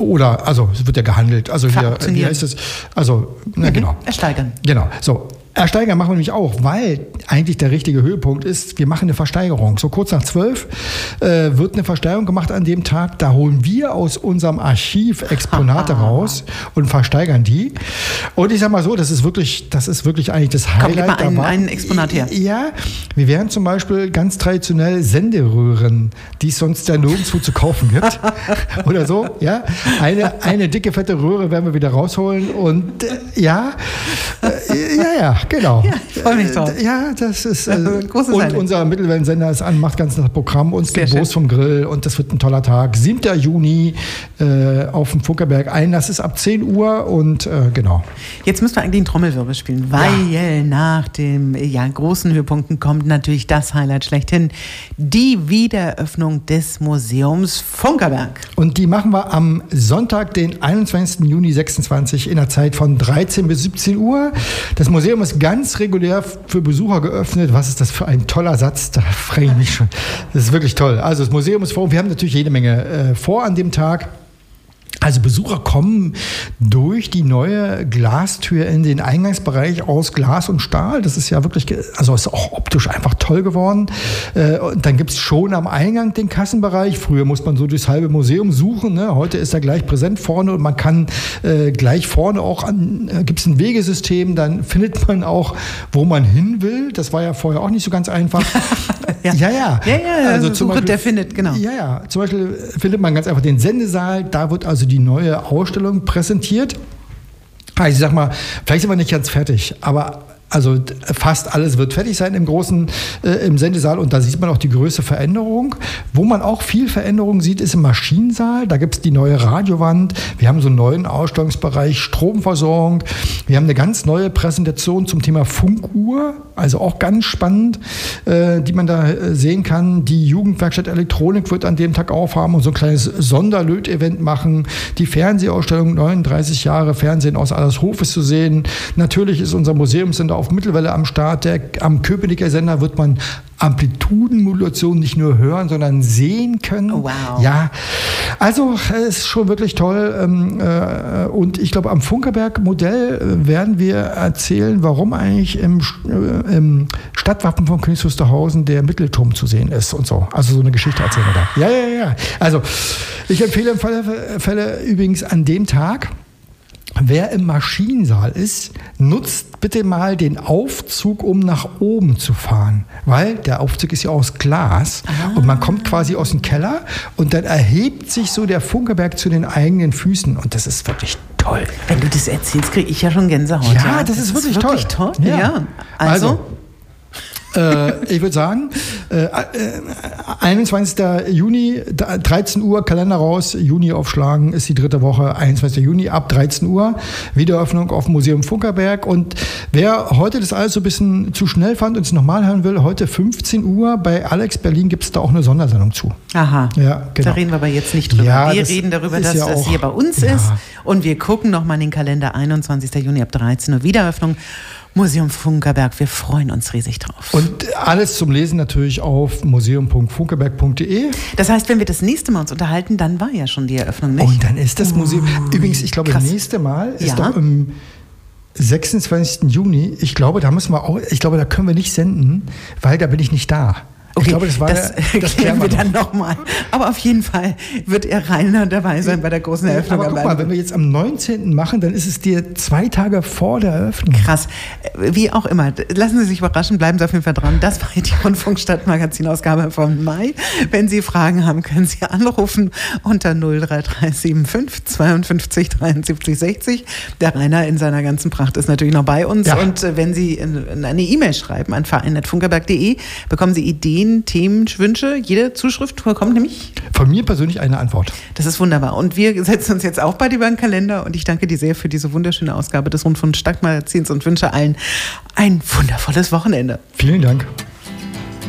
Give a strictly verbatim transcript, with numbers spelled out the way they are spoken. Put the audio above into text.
Oder, also es wird ja gehandelt. Also hier, wie heißt es? Also, na, mhm. genau. Ersteigern. Genau, so. Ersteigern machen wir nämlich auch, weil eigentlich der richtige Höhepunkt ist, wir machen eine Versteigerung. So kurz nach zwölf äh, wird eine Versteigerung gemacht an dem Tag. Da holen wir aus unserem Archiv Exponate raus und versteigern die. Und ich sag mal so, das ist wirklich, das ist wirklich eigentlich das Highlight. Kommt mal ein, da war, ein Exponat her. Ja, wir werden zum Beispiel ganz traditionell Senderöhren, die es sonst ja nirgendwo zu kaufen gibt. Oder so, ja. Eine, eine dicke, fette Röhre werden wir wieder rausholen und äh, ja, äh, ja, ja. Genau. Ja, ich freue mich drauf. Ja, das ist. Äh, Großes und Highlight. Unser Mittelwellensender ist an, macht ganz das Programm. Uns gibt Wurst vom Grill und das wird ein toller Tag. siebter Juni äh, auf dem Funkerberg. Einlass ist ab zehn Uhr und äh, genau. Jetzt müssen wir eigentlich einen Trommelwirbel spielen, weil ja. nach den ja, großen Höhepunkten kommt natürlich das Highlight schlechthin: die Wiedereröffnung des Museums Funkerberg. Und die machen wir am Sonntag, den einundzwanzigsten Juni sechsundzwanzig in der Zeit von dreizehn bis siebzehn Uhr. Das Museum ist ganz regulär für Besucher geöffnet. Was ist das für ein toller Satz? Da freue ich mich schon. Das ist wirklich toll. Also das Museum ist vor. Wir haben natürlich jede Menge äh, vor an dem Tag. Also Besucher kommen durch die neue Glastür in den Eingangsbereich aus Glas und Stahl. Das ist ja wirklich, also ist auch optisch einfach toll geworden. Und dann gibt es schon am Eingang den Kassenbereich. Früher muss man so durchs halbe Museum suchen. Ne? Heute ist er gleich präsent vorne und man kann äh, gleich vorne auch an, äh, gibt es ein Wegesystem. Dann findet man auch, wo man hin will. Das war ja vorher auch nicht so ganz einfach. ja. ja, ja. Ja, ja, also zum Beispiel, der findet, genau. Ja, ja. Zum Beispiel findet man ganz einfach den Sendesaal. Da wird also die neue Ausstellung präsentiert. Also ich sag mal, vielleicht sind wir nicht ganz fertig, aber also fast alles wird fertig sein im großen, äh, im Sendesaal und da sieht man auch die größte Veränderung. Wo man auch viel Veränderung sieht, ist im Maschinensaal. Da gibt es die neue Radiowand. Wir haben so einen neuen Ausstellungsbereich Stromversorgung. Wir haben eine ganz neue Präsentation zum Thema Funkuhr, also auch ganz spannend, äh, die man da äh, sehen kann. Die Jugendwerkstatt Elektronik wird an dem Tag aufhaben und so ein kleines Sonderlöt-Event machen. Die Fernsehausstellung neununddreißig Jahre Fernsehen aus Adlershof ist zu sehen. Natürlich ist unser Museumssender auf Mittelwelle am Start. Der, am Köpenicker Sender wird man Amplitudenmodulation nicht nur hören, sondern sehen können. Oh, wow. Ja, also es ist schon wirklich toll. Ähm, äh, und ich glaube, am Funkerberg-Modell werden wir erzählen, warum eigentlich im, äh, im Stadtwappen von Königs Wusterhausen der Mittelturm zu sehen ist und so. Also so eine Geschichte erzählen wir da. Ja, ja, ja. Also ich empfehle im Falle, Fälle übrigens an dem Tag, wer im Maschinensaal ist, nutzt bitte mal den Aufzug, um nach oben zu fahren. Weil der Aufzug ist ja aus Glas ah. und man kommt quasi aus dem Keller und dann erhebt sich so der Funkerberg zu den eigenen Füßen und das ist wirklich toll. Wenn du das erzählst, kriege ich ja schon Gänsehaut. Ja, ja. Das, das ist wirklich, ist wirklich toll. toll. Ja. Ja. Also... also äh, ich würde sagen, äh, äh, einundzwanzigsten Juni, dreizehn Uhr, Kalender raus, Juni aufschlagen, ist die dritte Woche, einundzwanzigsten Juni ab dreizehn Uhr, Wiedereröffnung auf dem Museum Funkerberg. Und wer heute das alles so ein bisschen zu schnell fand und es nochmal hören will, heute fünfzehn Uhr bei Alex Berlin gibt es da auch eine Sondersendung zu. Aha, ja, genau. Da reden wir aber jetzt nicht drüber. Ja, wir reden darüber, dass ja das auch, hier bei uns ja. ist und wir gucken nochmal in den Kalender, einundzwanzigsten Juni ab dreizehn Uhr, Wiedereröffnung. Museum Funkerberg, wir freuen uns riesig drauf. Und alles zum Lesen natürlich auf museum punkt funkerberg punkt de. Das heißt, wenn wir das nächste Mal uns unterhalten, dann war ja schon die Eröffnung, nicht? Und dann ist das Museum, uh, übrigens, ich glaube, krass. Das nächste Mal ist ja. doch im sechsundzwanzigsten Juni, ich glaube, da müssen wir auch, ich glaube, da können wir nicht senden, weil da bin ich nicht da. Okay, ich glaube, das war das, der, das klären wir dann nochmal. Aber auf jeden Fall wird er Rainer dabei sein bei der großen Eröffnung. Aber guck mal, wenn wir jetzt am neunzehnten machen, dann ist es dir zwei Tage vor der Eröffnung. Krass. Wie auch immer. Lassen Sie sich überraschen, bleiben Sie auf jeden Fall dran. Das war die Rundfunkstadt-Magazin-Ausgabe vom Mai. Wenn Sie Fragen haben, können Sie anrufen unter null drei drei sieben fünf zweiundfünfzig dreiundsiebzig sechzig. Der Rainer in seiner ganzen Pracht ist natürlich noch bei uns. Ja. Und wenn Sie eine E-Mail schreiben an verein at funkerberg punkt de, bekommen Sie Ideen, Themen, Wünsche. Jede Zuschrift kommt nämlich von mir persönlich eine Antwort. Das ist wunderbar. Und wir setzen uns jetzt auch bald über den Kalender und ich danke dir sehr für diese wunderschöne Ausgabe des Rundfunkstadtmagazins und wünsche allen ein wundervolles Wochenende. Vielen Dank.